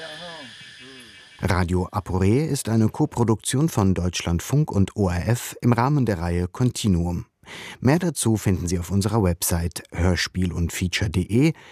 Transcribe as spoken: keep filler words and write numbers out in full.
Radio Aporé ist eine Koproduktion von Deutschlandfunk und O R F im Rahmen der Reihe Continuum. Mehr dazu finden Sie auf unserer Website hörspiel und feature punkt de